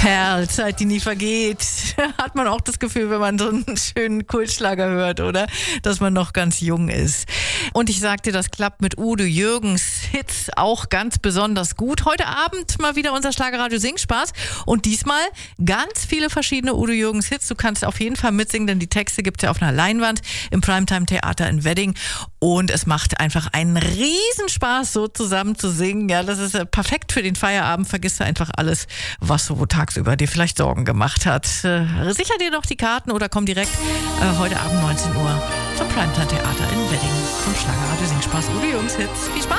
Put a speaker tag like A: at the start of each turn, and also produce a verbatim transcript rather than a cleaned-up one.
A: Perl, Zeit, die nie vergeht. Hat man auch das Gefühl, wenn man so einen schönen Kultschlager hört, oder? Dass man noch ganz jung ist. Und ich sagte, das klappt mit Udo Jürgens Hits auch ganz besonders gut. Heute Abend mal wieder unser Schlagerradio Singspaß. Und diesmal ganz viele verschiedene Udo Jürgens Hits. Du kannst auf jeden Fall mitsingen, denn die Texte gibt es ja auf einer Leinwand im Primetime-Theater in Wedding. Und es macht einfach einen Riesenspaß, so zusammen zu singen. Ja, das ist perfekt für den Feierabend. Vergisst du einfach alles, was so tagsüber dir vielleicht Sorgen gemacht hat. Äh, sicher dir noch die Karten oder komm direkt äh, heute Abend neunzehn Uhr zum Primetime Theater in Wedding zum Schlagerradio Singspaß Udo Jürgens Hits. Viel Spaß!